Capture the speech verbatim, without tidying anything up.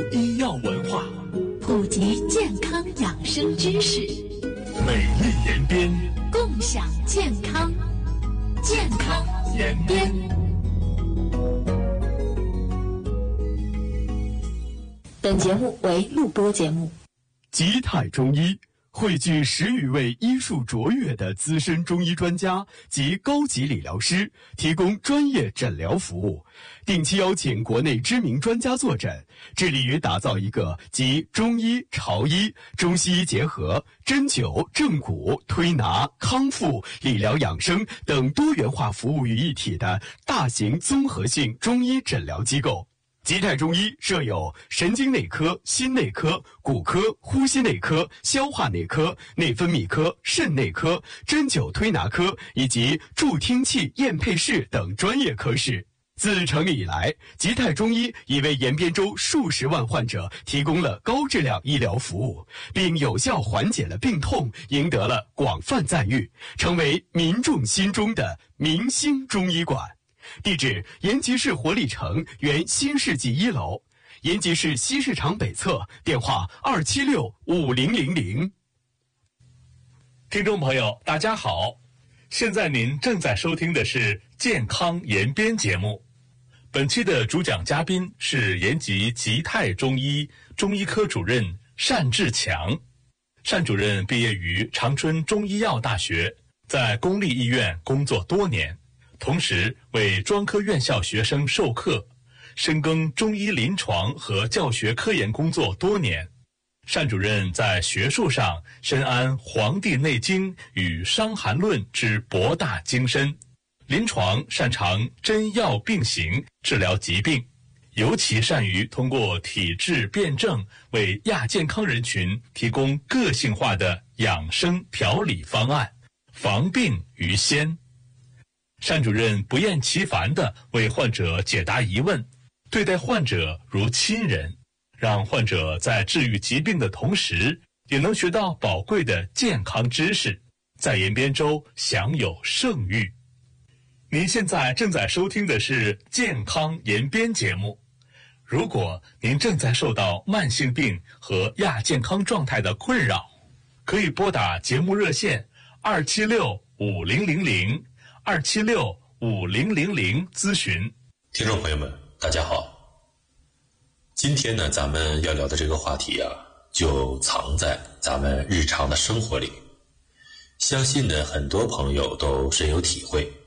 医药文化， 普及健康养生知识， 美丽延边， 共享健康，健康延边。本节目为录播节目。 吉泰中医汇聚十余位医术卓越的资深中医专家及高级理疗师，提供专业诊疗服务，定期邀请国内知名专家坐诊，致力于打造一个集中医、潮医、中西医结合、针灸、正骨、推拿、康复、理疗养生等多元化服务于一体的大型综合性中医诊疗机构。吉泰中医设有神经内科、心内科、骨科、呼吸内科、消化内科、内分泌科、肾内科、针灸推拿科以及助听器验配室等专业科室。自成立以来，吉泰中医已为延边州数十万患者提供了高质量医疗服务，并有效缓解了病痛，赢得了广泛赞誉，成为民众心中的明星中医馆。地址：延吉市活力城原新世纪一楼，延吉市西市场北侧，电话二七六五零零零。 听众朋友，大家好，现在您正在收听的是健康延边节目。本期的主讲嘉宾是延吉吉泰中医中医科主任单志强。单主任毕业于长春中医药大学，在公立医院工作多年，同时为专科院校学生授课，深耕中医临床和教学科研工作多年。单主任在学术上深谙《黄帝内经》与《伤寒论》之博大精深，临床擅长针药并行治疗疾病，尤其善于通过体质辩证为亚健康人群提供个性化的养生调理方案，防病于先。单主任不厌其烦地为患者解答疑问，对待患者如亲人，让患者在治愈疾病的同时，也能学到宝贵的健康知识，在延边州享有盛誉。您现在正在收听的是健康延边节目。如果您正在受到慢性病和亚健康状态的困扰，可以拨打节目热线二七六五零零零二七六五零零零咨询。 听众朋友们，大家好。今天呢，咱们要聊的这个话题啊，就藏在咱们日常的生活里。相信呢，很多朋友都深有体会。